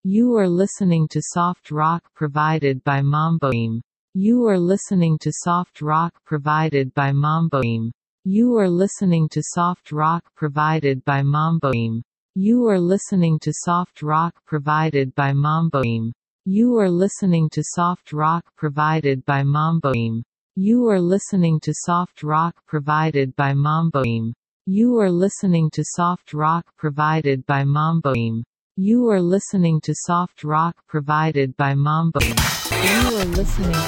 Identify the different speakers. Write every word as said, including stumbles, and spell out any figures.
Speaker 1: You are listening to soft rock provided by Mamboim. You are listening to soft rock provided by Mamboim. You are listening to soft rock provided by Mamboim. You are listening to soft rock provided by Mamboim. You are listening to soft rock provided by Mamboim. You are listening to soft rock provided by Mamboim. You are listening to soft rock provided by Mamboim. You are listening to soft rock provided by Mamboim. You are listening